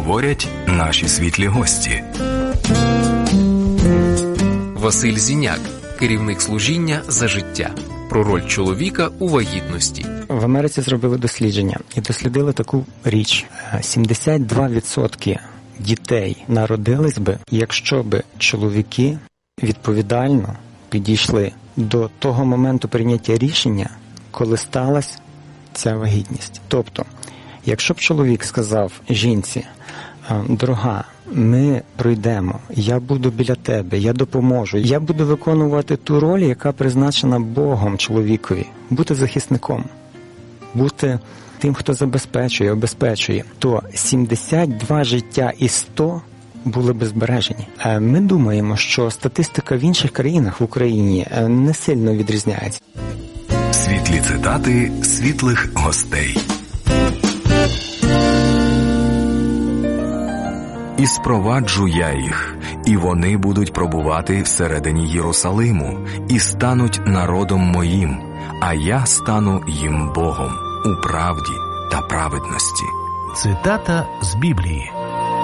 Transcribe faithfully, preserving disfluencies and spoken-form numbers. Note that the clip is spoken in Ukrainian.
говорять наші світлі гості. Василь Зіняк, керівник служіння «За життя». Про роль чоловіка у вагітності. В Америці зробили дослідження і дослідили таку річ. сімдесят два відсотки дітей народились би, якщо би чоловіки відповідально підійшли до того моменту прийняття рішення, коли сталася ця вагітність. Тобто, якщо б чоловік сказав жінці: «Дорога, ми пройдемо, я буду біля тебе, я допоможу, я буду виконувати ту роль, яка призначена Богом чоловікові, бути захисником, бути тим, хто забезпечує, обезпечує», то сімдесят два життя із сто були б збережені. Ми думаємо, що статистика в інших країнах в Україні не сильно відрізняється. Світлі цитати світлих гостей. «І спроваджу я їх, і вони будуть пробувати всередині Єрусалиму, і стануть народом моїм, а я стану їм Богом у правді та праведності». Цитата з Біблії.